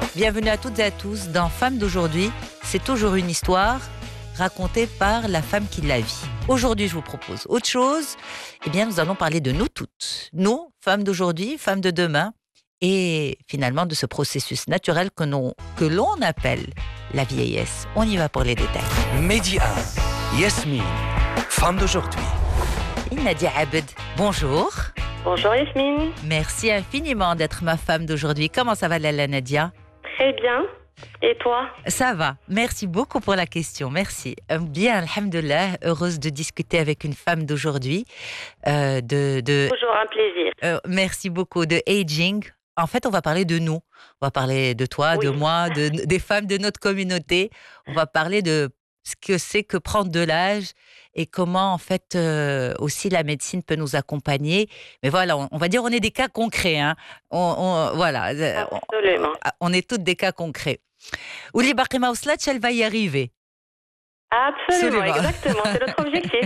Bienvenue à toutes et à tous dans Femmes d'aujourd'hui. C'est toujours une histoire racontée par la femme qui la vit. Aujourd'hui, je vous propose autre chose. Eh bien, nous allons parler de nous toutes. Nous, femmes d'aujourd'hui, femmes de demain. Et finalement, de ce processus naturel que l'on appelle la vieillesse. On y va pour les détails. Mehdi 1, Yasmine, femme d'aujourd'hui. Nadia Abed, bonjour. Bonjour Yasmine. Merci infiniment d'être ma femme d'aujourd'hui. Comment ça va, Lala Nadia? Très bien. Et toi? Ça va. Merci beaucoup pour la question. Merci. Bien, alhamdoulilah, heureuse de discuter avec une femme d'aujourd'hui. Toujours un plaisir. Merci beaucoup. De aging. En fait, on va parler de nous. On va parler de toi, Oui. de moi, des femmes de notre communauté. On va parler de ce que c'est que prendre de l'âge et comment, en fait, aussi la médecine peut nous accompagner. Mais voilà, on va dire on est des cas concrets. Hein. Voilà. Absolument. On est toutes des cas concrets. Ouli Bakima Ouslatch, elle va y arriver. Absolument, exactement. C'est notre objectif.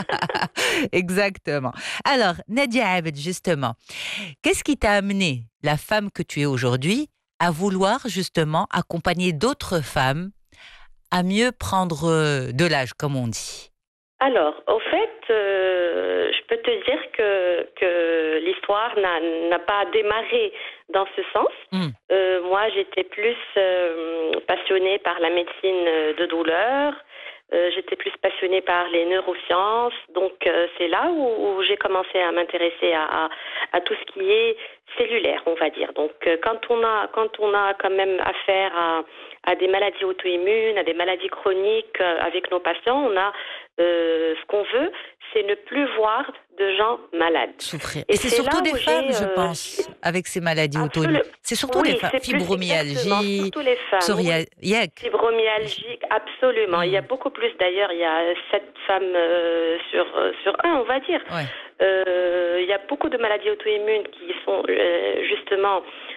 Exactement. Alors, Nadia Abed, justement, qu'est-ce qui t'a amené, la femme que tu es aujourd'hui, à vouloir justement accompagner d'autres femmes à mieux prendre de l'âge, comme on dit? Alors, au fait, je peux te dire que l'histoire n'a pas démarré dans ce sens. Moi, j'étais plus passionnée par la médecine de douleur. J'étais plus passionnée par les neurosciences. Donc, c'est là où j'ai commencé à m'intéresser à tout ce qui est cellulaire, on va dire. Donc, quand on a quand même affaire à des maladies auto-immunes, à des maladies chroniques avec nos patients, on a ce qu'on veut, c'est ne plus voir de gens malades. Souffrir. Et c'est surtout des femmes, je pense, avec ces maladies auto-immunes. C'est surtout des femmes. Fibromyalgie, surtout les femmes. psoriasis. Fibromyalgie, absolument. Il y a beaucoup plus, d'ailleurs, il y a 7 femmes sur 1, on va dire. Ouais. Il y a beaucoup de maladies auto-immunes qui sont justement,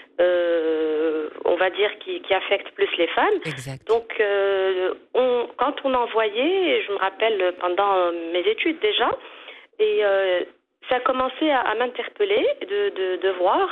on va dire, qui affectent plus les femmes. Exact. Donc, quand on en voyait, je me rappelle pendant mes études déjà, et ça a commencé à m'interpeller de voir